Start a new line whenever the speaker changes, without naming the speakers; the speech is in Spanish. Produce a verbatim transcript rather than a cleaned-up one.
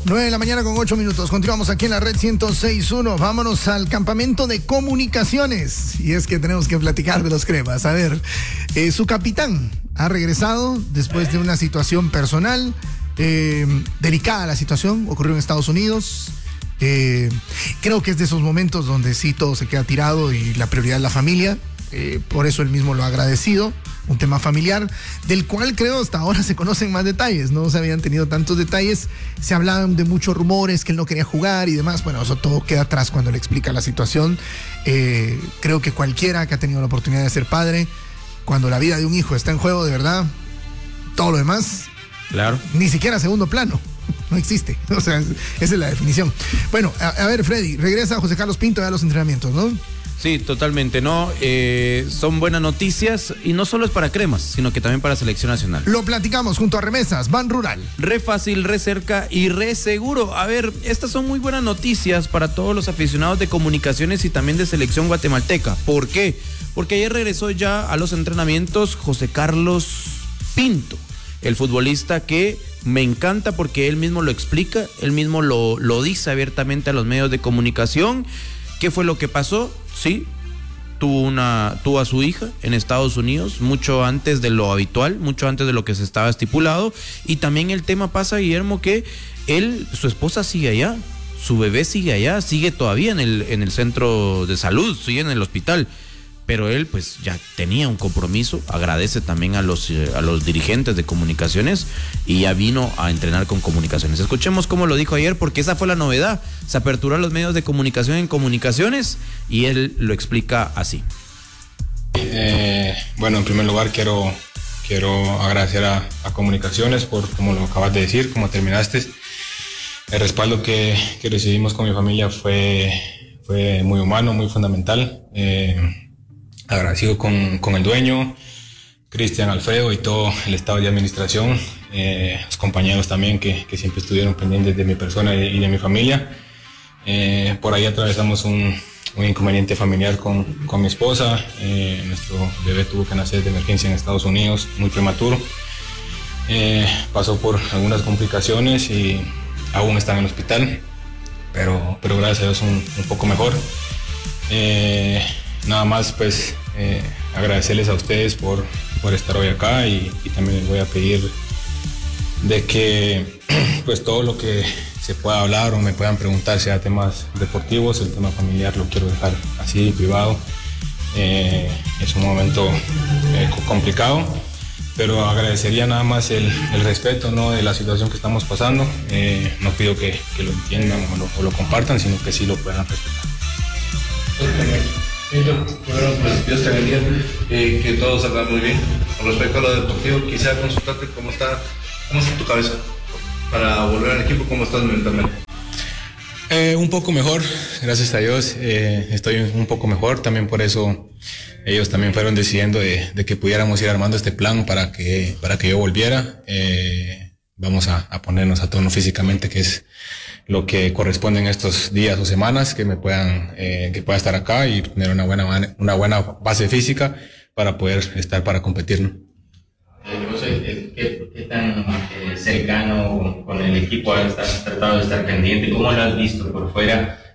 nueve de la mañana con ocho minutos. Continuamos aquí en la red ciento seis punto uno. Vámonos al campamento de comunicaciones. Y es que tenemos que platicar de los cremas. A ver, eh, su capitán ha regresado después de una situación personal. Eh, delicada la situación, ocurrió en Estados Unidos. Eh, creo que es de esos momentos donde sí todo se queda tirado y la prioridad es la familia. Eh, por eso él mismo lo ha agradecido. Un tema familiar del cual creo hasta ahora se conocen más detalles. No se habían tenido tantos detalles. Se hablaban de muchos rumores que él no quería jugar y demás. Bueno, eso todo queda atrás cuando le explica la situación. Eh, creo que cualquiera que ha tenido la oportunidad de ser padre, cuando la vida de un hijo está en juego, de verdad, todo lo demás,
claro,
ni siquiera segundo plano. No existe. O sea, esa es la definición. Bueno, a, a ver, Freddy, regresa José Carlos Pinto a los entrenamientos, ¿no?
Sí, totalmente, ¿no? Eh, son buenas noticias y no solo es para Cremas, sino que también para Selección Nacional.
Lo platicamos junto a Remesas, Ban Rural.
Re fácil, re cerca y re seguro. A ver, estas son muy buenas noticias para todos los aficionados de comunicaciones y también de Selección Guatemalteca. ¿Por qué? Porque ayer regresó ya a los entrenamientos José Carlos Pinto, el futbolista que me encanta porque él mismo lo explica, él mismo lo, lo dice abiertamente a los medios de comunicación. ¿Qué fue lo que pasó? Sí, tuvo, una, tuvo a su hija en Estados Unidos, mucho antes de lo habitual, mucho antes de lo que se estaba estipulado. Y también el tema pasa, Guillermo, que él, su esposa sigue allá, su bebé sigue allá, sigue todavía en el, en el centro de salud, sigue en el hospital. Pero él pues ya tenía un compromiso, agradece también a los, eh, a los dirigentes de comunicaciones y ya vino a entrenar con comunicaciones. Escuchemos cómo lo dijo ayer, porque esa fue la novedad. Se aperturó a los medios de comunicación en comunicaciones y él lo explica así.
Eh, bueno, en primer lugar quiero, quiero agradecer a, a comunicaciones por, como lo acabas de decir, como terminaste. El respaldo que, que recibimos con mi familia fue, fue muy humano, muy fundamental. Eh, agradecido con, con el dueño, Cristian, Alfredo y todo el estado de administración, eh, los compañeros también que, que siempre estuvieron pendientes de mi persona y de mi familia. Eh, por ahí atravesamos un, un inconveniente familiar con, con mi esposa. Eh, nuestro bebé tuvo que nacer de emergencia en Estados Unidos, muy prematuro. Eh, pasó por algunas complicaciones y aún está en el hospital, pero, pero gracias a Dios un, un poco mejor. Eh, Nada más pues eh, agradecerles a ustedes por, por estar hoy acá y, y también les voy a pedir de que pues todo lo que se pueda hablar o me puedan preguntar sea temas deportivos, el tema familiar lo quiero dejar así, privado. Eh, es un momento eh, complicado, pero agradecería nada más el, el respeto, ¿no?, de la situación que estamos pasando. Eh, no pido que, que lo entiendan o lo, o lo compartan, sino que sí lo puedan respetar.
Primero, pues Dios te bendiga, eh, que todo salga muy bien. Con respecto a lo deportivo, quisiera consultarte cómo está, cómo está tu cabeza para volver al equipo, cómo estás mentalmente.
Eh, un poco mejor, gracias a Dios, eh, estoy un poco mejor, también por eso ellos también fueron decidiendo de, de que pudiéramos ir armando este plan para que, para que yo volviera. Eh, vamos a, a ponernos a tono físicamente, que es lo que corresponde en estos días o semanas, que me puedan, eh, que pueda estar acá y tener una buena, una buena base física para poder estar para competir, ¿no?
Yo sé qué, qué tan eh, cercano con, con el equipo has tratado de estar pendiente, ¿cómo lo has visto por fuera?